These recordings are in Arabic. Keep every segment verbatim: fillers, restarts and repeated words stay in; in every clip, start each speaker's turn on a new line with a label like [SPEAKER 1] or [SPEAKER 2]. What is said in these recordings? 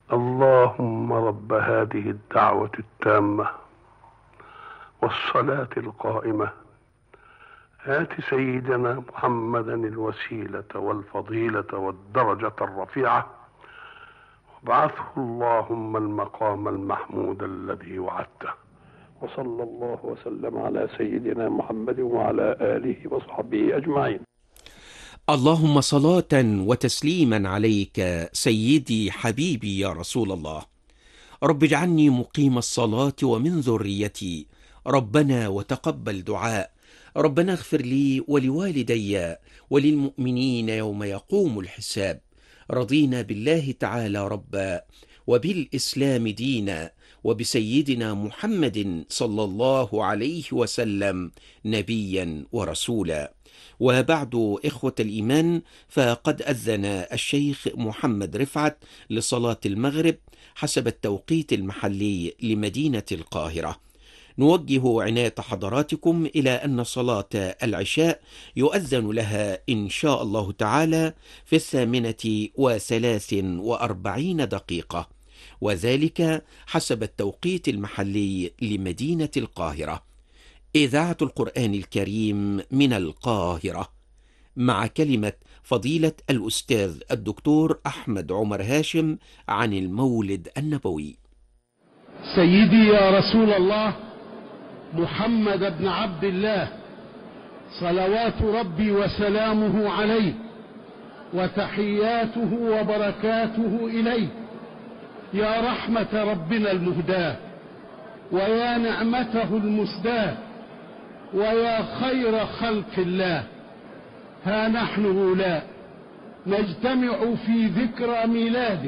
[SPEAKER 1] اللهم رب هذه الدعوة التامة والصلاة القائمة آت سيدنا محمدا الوسيلة والفضيلة والدرجة الرفيعة وابعثه اللهم المقام المحمود الذي وعدته. وصلى الله وسلم على سيدنا محمد وعلى آله وصحبه أجمعين.
[SPEAKER 2] اللهم صلاة وتسليما عليك سيدي حبيبي يا رسول الله. رب اجعلني مقيم الصلاة ومن ذريتي، ربنا وتقبل دعاء، ربنا اغفر لي ولوالدي وللمؤمنين يوم يقوم الحساب. رضينا بالله تعالى ربا وبالإسلام دينا وبسيدنا محمد صلى الله عليه وسلم نبيا ورسولا. وبعد إخوة الإيمان، فقد أذن الشيخ محمد رفعت لصلاة المغرب حسب التوقيت المحلي لمدينة القاهرة. نوجه عناية حضراتكم إلى أن صلاة العشاء يؤذن لها إن شاء الله تعالى في الثامنة وثلاث وأربعين دقيقة، وذلك حسب التوقيت المحلي لمدينة القاهرة. إذاعة القرآن الكريم من القاهرة، مع كلمة فضيلة الأستاذ الدكتور أحمد عمر هاشم عن المولد النبوي.
[SPEAKER 3] سيدي يا رسول الله محمد بن عبد الله، صلوات ربي وسلامه عليه وتحياته وبركاته إليه، يا رحمة ربنا المهداة ويا نعمته المسداة ويا خير خلق الله. ها نحن هؤلاء نجتمع في ذكرى ميلادك،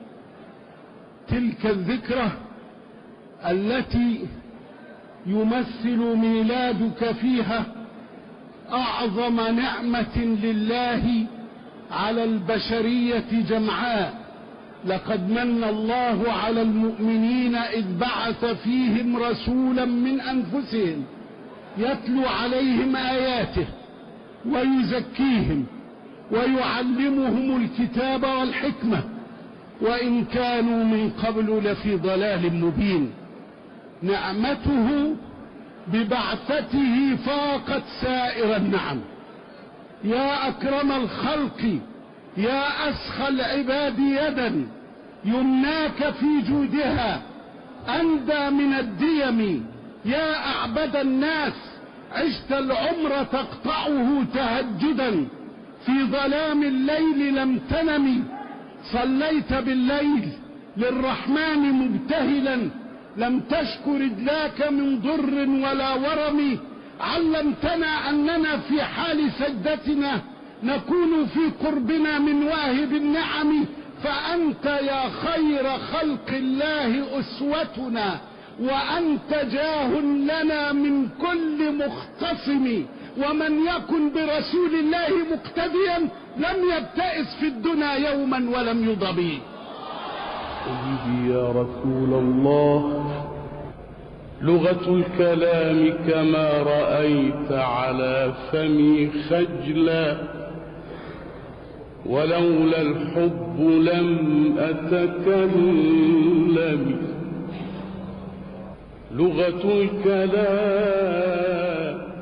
[SPEAKER 3] تلك الذكرى التي يمثل ميلادك فيها أعظم نعمة لله على البشرية جمعاء. لقد من الله على المؤمنين إذ بعث فيهم رسولا من أنفسهم يتلو عليهم آياته ويزكيهم ويعلمهم الكتاب والحكمة وإن كانوا من قبل لفي ضلال مبين. نعمته ببعثته فاقت سائر النعم. يا أكرم الخلق، يا أسخى العباد يدا، يمناك في جودها أندى من الديم. يا أعبد الناس، عشت العمر تقطعه تهجدا، في ظلام الليل لم تنم، صليت بالليل للرحمن مبتهلا، لم تشك رجلاك من ضر ولا ورم. علمتنا أننا في حال سجدتنا نكون في قربنا من واهب النعم، فأنت يا خير خلق الله أسوتنا، وأنت جاه لنا من كل مختصم. ومن يكن برسول الله مقتديا لم يبتئس في الدنيا يوما ولم يضبي.
[SPEAKER 4] سيدي يا رسول الله، لغة الكلام كما رأيت على فمي خجلا، ولولا الحب لم أتكلم. لغة الكلام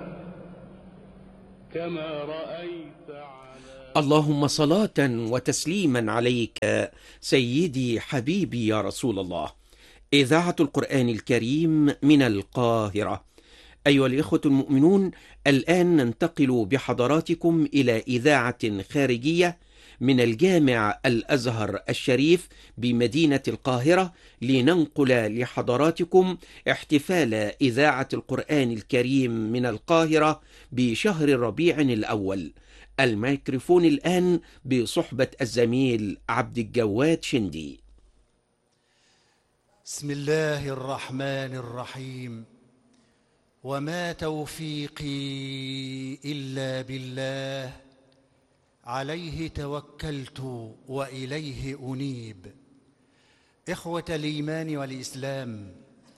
[SPEAKER 4] كما رأيت على.
[SPEAKER 2] اللهم صلاة وتسليما عليك سيدي حبيبي يا رسول الله. إذاعة القرآن الكريم من القاهرة. أيها الإخوة المؤمنون، الآن ننتقل بحضراتكم إلى إذاعة خارجية من الجامع الأزهر الشريف بمدينة القاهرة، لننقل لحضراتكم احتفال إذاعة القرآن الكريم من القاهرة بشهر الربيع الأول. الميكروفون الآن بصحبة الزميل عبد الجواد شندي.
[SPEAKER 5] بسم الله الرحمن الرحيم. وما توفيقي إلا بالله، عليه توكلت وإليه أنيب. إخوة الإيمان والإسلام،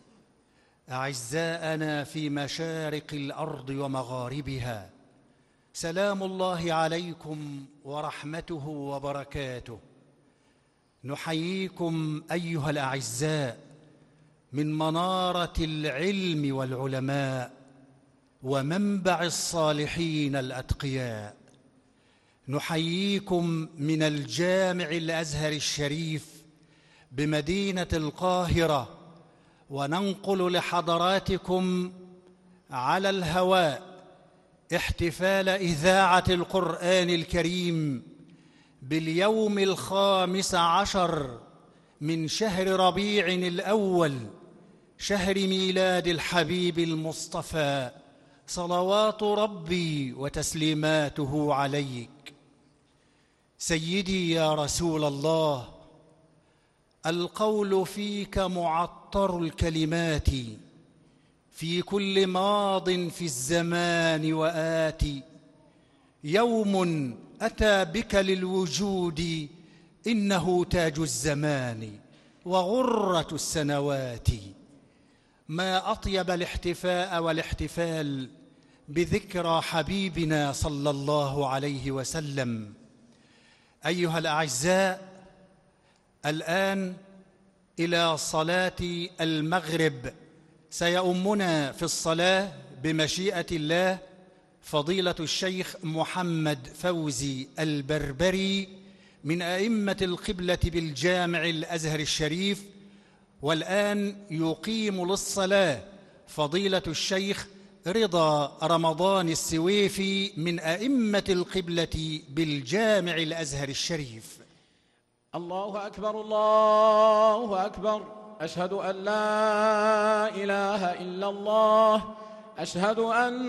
[SPEAKER 5] أعزاءنا في مشارق الأرض ومغاربها، سلام الله عليكم ورحمته وبركاته. نحييكم أيها الأعزاء من منارة العلم والعلماء ومنبع الصالحين الأتقياء. نحييكم من الجامع الأزهر الشريف بمدينة القاهرة، وننقل لحضراتكم على الهواء احتفال إذاعة القرآن الكريم باليوم الخامس عشر من شهر ربيع الأول، شهر ميلاد الحبيب المصطفى صلوات ربي وتسليماته عليك. سيدي يا رسول الله، القول فيك معطر الكلمات في كل ماض في الزمان وآتي. يوم أتى بك للوجود إنه تاج الزمان وغرة السنوات. ما أطيب الاحتفاء والاحتفال بذكرى حبيبنا صلى الله عليه وسلم. أيها الأعزاء، الآن إلى صلاة المغرب سيؤمنا في الصلاة بمشيئة الله فضيلة الشيخ محمد فوزي البربري من أئمة القبلة بالجامع الأزهر الشريف. والآن يقيم للصلاة فضيلة الشيخ رضا رمضان السويفي من أئمة القبلة بالجامع الأزهر الشريف.
[SPEAKER 6] الله أكبر الله أكبر، أشهد أن لا إله إلا الله، أشهد أن